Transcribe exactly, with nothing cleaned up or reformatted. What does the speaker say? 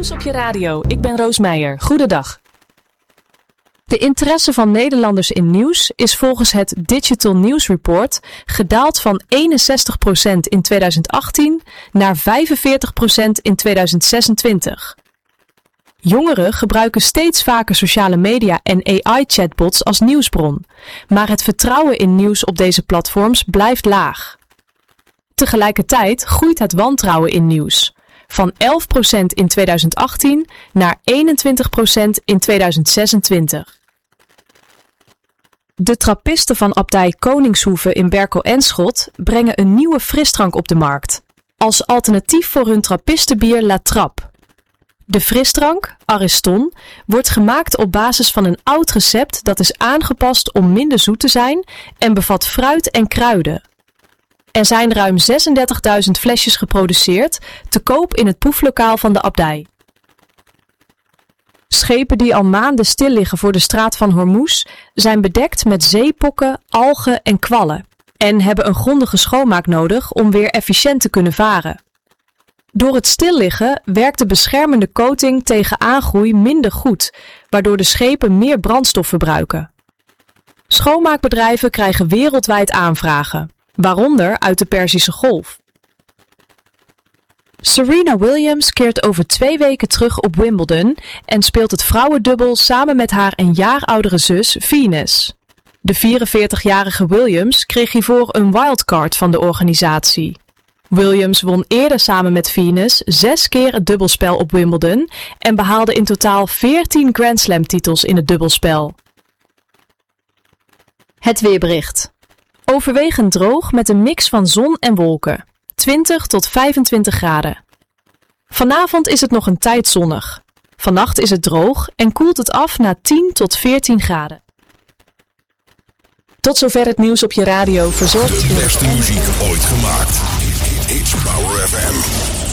Nieuws op je radio. Ik ben Roos Meijer. Goedendag. De interesse van Nederlanders in nieuws is volgens het Digital News Report gedaald van eenenzestig procent in tweeduizend achttien naar vijfenveertig procent in tweeduizend zesentwintig. Jongeren gebruiken steeds vaker sociale media en A I-chatbots als nieuwsbron, maar het vertrouwen in nieuws op deze platforms blijft laag. Tegelijkertijd groeit het wantrouwen in nieuws, van elf procent in tweeduizend achttien naar eenentwintig procent in tweeduizend zesentwintig. De trappisten van abdij Koningshoeve in Berkel-en-Schot brengen een nieuwe frisdrank op de markt, als alternatief voor hun trappistenbier La Trappe. De frisdrank, Ariston, wordt gemaakt op basis van een oud recept dat is aangepast om minder zoet te zijn en bevat fruit en kruiden. Er zijn ruim zesendertigduizend flesjes geproduceerd, te koop in het proeflokaal van de abdij. Schepen die al maanden stil liggen voor de straat van Hormuz zijn bedekt met zeepokken, algen en kwallen en hebben een grondige schoonmaak nodig om weer efficiënt te kunnen varen. Door het stilliggen werkt de beschermende coating tegen aangroei minder goed, waardoor de schepen meer brandstof verbruiken. Schoonmaakbedrijven krijgen wereldwijd aanvragen, waaronder uit de Perzische Golf. Serena Williams keert over twee weken terug op Wimbledon en speelt het vrouwendubbel samen met haar een jaar oudere zus Venus. De vierenveertigjarige Williams kreeg hiervoor een wildcard van de organisatie. Williams won eerder samen met Venus zes keer het dubbelspel op Wimbledon en behaalde in totaal veertien Grand Slam titels in het dubbelspel. Het weerbericht. Overwegend droog met een mix van zon en wolken. twintig tot vijfentwintig graden. Vanavond is het nog een tijd zonnig. Vannacht is het droog en koelt het af naar tien tot veertien graden. Tot zover het nieuws op je radio verzorgd. De beste muziek ooit gemaakt. It's Power F M.